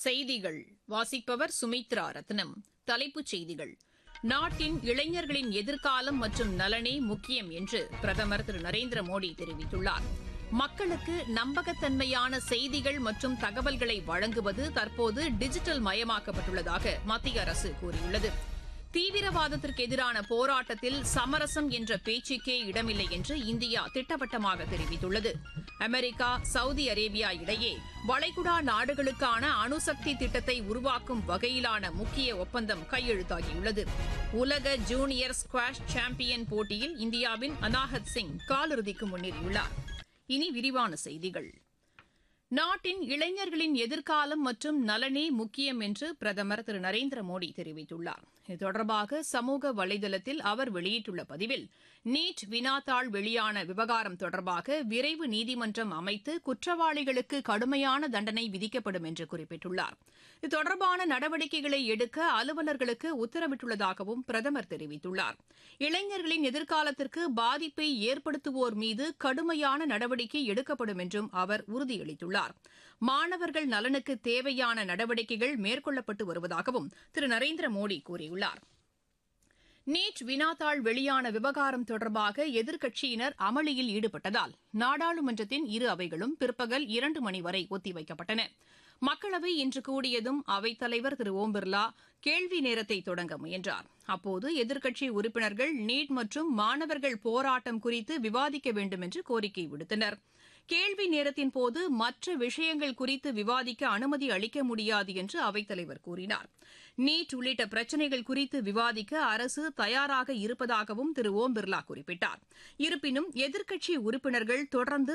செய்திகள் வாசிப்பவர் சுமித்ரா ரத்னம். தலைப்புச் செய்திகள்: நாட்டின் இளைஞர்களின் எதிர்காலம் மற்றும் நலனே முக்கியம் என்று பிரதமர் திரு நரேந்திர மோடி தெரிவித்துள்ளார். மக்களுக்கு நம்பகத்தன்மையான செய்திகள் மற்றும் தகவல்களை வழங்குவது தற்போது டிஜிட்டல் மயமாக்கப்பட்டுள்ளதாக மத்திய அரசு கூறியுள்ளது. தீவிரவாதத்திற்கு எதிரான போராட்டத்தில் சமரசம் என்ற பேச்சுக்கே இடமில்லை என்று இந்தியா திட்டவட்டமாக தெரிவித்துள்ளது. அமெரிக்கா, சவுதி அரேபியா இடையே வளைகுடா நாடுகளுக்கான அணுசக்தி திட்டத்தை உருவாக்கும் வகையிலான முக்கிய ஒப்பந்தம் கையெழுத்தாகியுள்ளது. உலக ஜூனியர் ஸ்குவாஷ் சாம்பியன் போட்டியில் இந்தியாவின் அனாஹத் சிங் காலிறுதிக்கு முன்னேறியுள்ளார். இனி விரிவான செய்திகள். நாட்டின் இளைஞர்களின் எதிர்காலம் மற்றும் நலனே முக்கியம் என்று பிரதமர் திரு நரேந்திர மோடி தெரிவித்துள்ளார். இது தொடர்பாக சமூக வலைதளத்தில் அவர் வெளியிட்டுள்ள பதிவில், நீட் வினாத்தாள் வெளியான விவகாரம் தொடர்பாக விரைவு நீதிமன்றம் அமைத்து குற்றவாளிகளுக்கு கடுமையான தண்டனை விதிக்கப்படும் என்று குறிப்பிட்டுள்ளார். இது தொடர்பான நடவடிக்கைகளை எடுக்க அலுவலர்களுக்கு உத்தரவிட்டுள்ளதாகவும் பிரதமர் தெரிவித்துள்ளார். இளைஞர்களின் எதிர்காலத்திற்கு பாதிப்பை ஏற்படுத்துவோர் மீது கடுமையான நடவடிக்கை எடுக்கப்படும் என்றும் அவர் உறுதியளித்துள்ளார். மாணவர்கள் நலனுக்கு தேவையான நடவடிக்கைகள் மேற்கொள்ளப்பட்டு வருவதாகவும் திரு நரேந்திர மோடி கூறியுள்ளார். நீட் வினாத்தாள் வெளியான விவகாரம் தொடர்பாக எதிர்க்கட்சியினர் அமளியில் ஈடுபட்டதால் நாடாளுமன்றத்தின் இரு அவைகளும் பிற்பகல் 2 மணி வரை ஒத்திவைக்கப்பட்டன. மக்களவை இன்று கூடியதும் அவைத்தலைவர் திரு ஓம் பிர்லா கேள்வி நேரத்தை தொடங்க முயன்றார். அப்போது எதிர்க்கட்சி உறுப்பினர்கள் நீட் மற்றும் மாணவர்கள் போராட்டம் குறித்து விவாதிக்க வேண்டும் என்று கோரிக்கை விடுத்தனர். கேள்வி நேரத்தின் போது மற்ற விஷயங்கள் குறித்து விவாதிக்க அனுமதி அளிக்க முடியாது என்று அவைத்தலைவர் கூறினார். நீட் உள்ளிட்ட பிரச்சினைகள் குறித்து விவாதிக்க அரசு தயாராக இருப்பதாகவும் திரு ஓம் பிர்லா குறிப்பிட்டார். இருப்பினும் எதிர்க்கட்சி உறுப்பினர்கள் தொடர்ந்து